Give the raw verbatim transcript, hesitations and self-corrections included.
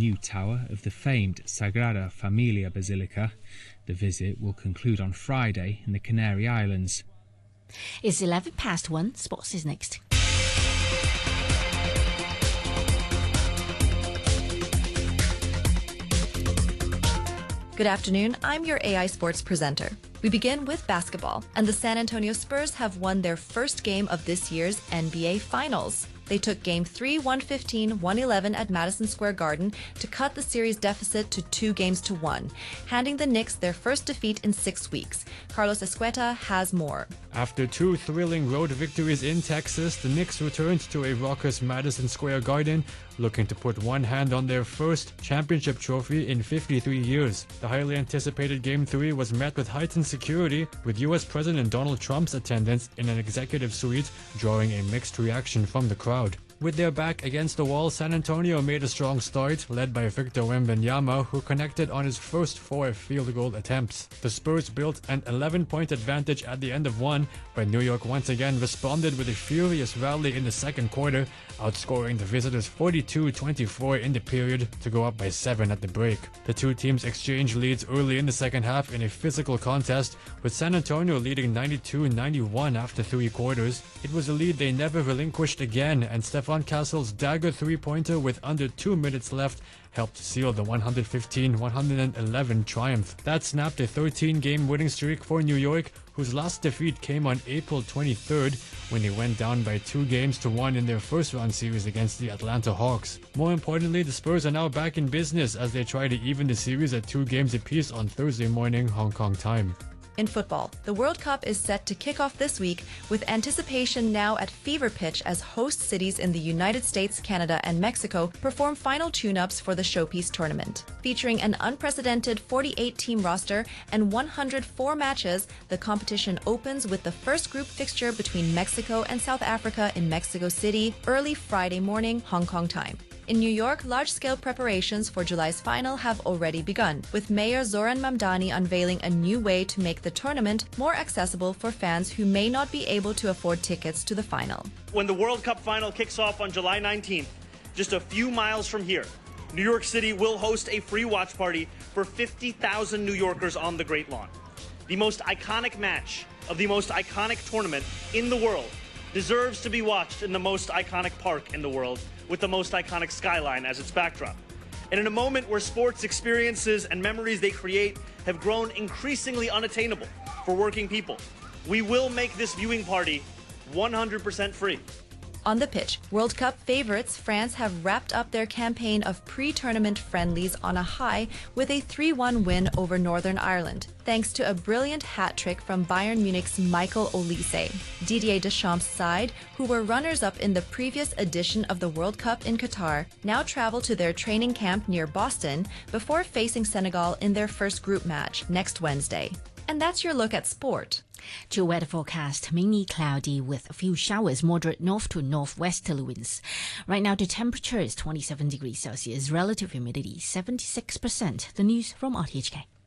new tower of the famed Sagrada Familia Basilica. The visit will conclude on Friday in the Canary Islands. It's eleven past one. Sports is next. Good afternoon, I'm your A I Sports presenter. We begin with basketball, and the San Antonio Spurs have won their first game of this year's N B A Finals. They took Game three, one fifteen, one eleven at Madison Square Garden to cut the series deficit to two games to one, handing the Knicks their first defeat in six weeks. Carlos Escueta has more. After two thrilling road victories in Texas, the Knicks returned to a raucous Madison Square Garden, looking to put one hand on their first championship trophy in fifty-three years. The highly anticipated Game three was met with heightened security, with U S President Donald Trump's attendance in an executive suite drawing a mixed reaction from the crowd. With their back against the wall, San Antonio made a strong start, led by Victor Wembanyama, who connected on his first four field goal attempts. The Spurs built an eleven-point advantage at the end of one, but New York once again responded with a furious rally in the second quarter, outscoring the visitors forty-two twenty-four in the period to go up by seven at the break. The two teams exchanged leads early in the second half in a physical contest, with San Antonio leading ninety-two ninety-one after three quarters. It was a lead they never relinquished again, and Stephon Castle's dagger three-pointer with under two minutes left helped seal the one fifteen one eleven triumph. That snapped a thirteen-game winning streak for New York, whose last defeat came on April twenty-third when they went down by two games to one in their first-round series against the Atlanta Hawks. More importantly, the Spurs are now back in business as they try to even the series at two games apiece on Thursday morning Hong Kong time. In football, the World Cup is set to kick off this week, with anticipation now at fever pitch as host cities in the United States, Canada, and Mexico perform final tune-ups for the showpiece tournament. Featuring an unprecedented forty-eight team roster and one hundred four matches, the competition opens with the first group fixture between Mexico and South Africa in Mexico City early Friday morning, Hong Kong time. In New York, large-scale preparations for July's final have already begun, with Mayor Zoran Mamdani unveiling a new way to make the tournament more accessible for fans who may not be able to afford tickets to the final. When the World Cup final kicks off on July nineteenth, just a few miles from here, New York City will host a free watch party for fifty thousand New Yorkers on the Great Lawn. The most iconic match of the most iconic tournament in the world deserves to be watched in the most iconic park in the world, with the most iconic skyline as its backdrop. And in a moment where sports experiences and memories they create have grown increasingly unattainable for working people, we will make this viewing party one hundred percent free. On the pitch, World Cup favorites France have wrapped up their campaign of pre-tournament friendlies on a high with a three one win over Northern Ireland, thanks to a brilliant hat trick from Bayern Munich's Michael Olise. Didier Deschamps' side, who were runners-up in the previous edition of the World Cup in Qatar, now travel to their training camp near Boston before facing Senegal in their first group match next Wednesday. And that's your look at sport. Your weather forecast, mainly cloudy with a few showers, moderate north to northwesterly winds. Right now, the temperature is twenty-seven degrees Celsius, relative humidity seventy-six percent. The news from R T H K.